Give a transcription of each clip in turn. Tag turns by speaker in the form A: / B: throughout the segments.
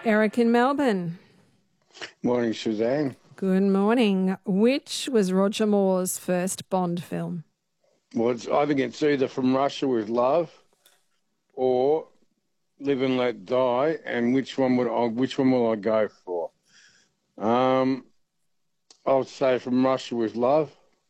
A: Eric in Melbourne.
B: Morning, Suzanne.
A: Good morning. Which was Roger Moore's first Bond film?
B: Well, I think it's either From Russia with Love or Live and Let Die. And which one will I go for? I'll say From Russia with Love.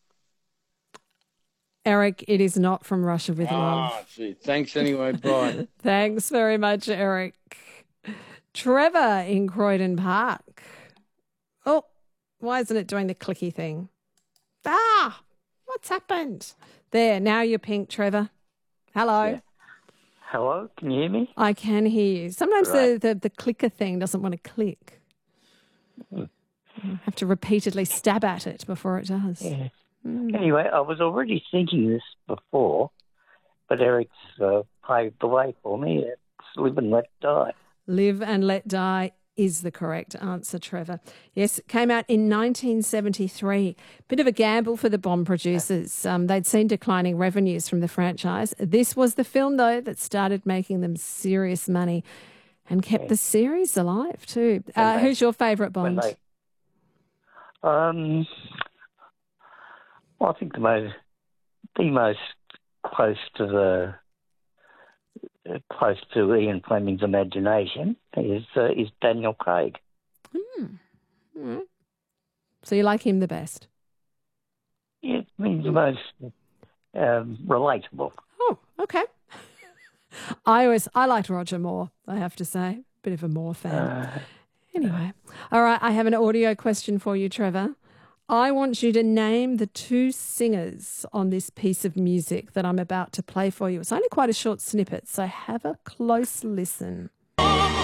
A: Eric, it is not From Russia with Love.
B: Gee. Thanks anyway. Bye.
A: Thanks very much, Eric. Trevor in Croydon Park. Oh, why isn't it doing the clicky thing? What's happened? There, now you're pink, Trevor. Hello.
C: Yeah. Hello, can you hear me?
A: I can hear you. Sometimes
C: Right.
A: the clicker thing doesn't want to click. You have to repeatedly stab at it before it does.
C: Yeah. Anyway, I was already thinking this before, but Eric's paved the way for me. It's Live and Let Die.
A: Live and Let Die is the correct answer, Trevor. Yes, it came out in 1973. Bit of a gamble for the Bond producers. They'd seen declining revenues from the franchise. This was the film, though, that started making them serious money and kept the series alive, too. Who's your favourite Bond?
C: Well, I think the most close to Ian Fleming's imagination is Daniel Craig.
A: Mm. So you like him the best?
C: Yeah, I mean the most relatable.
A: Oh, okay. I liked Roger Moore, I have to say. Bit of a Moore fan. Anyway. All right, I have an audio question for you, Trevor. I want you to name the two singers on this piece of music that I'm about to play for you. It's only quite a short snippet, so have a close listen.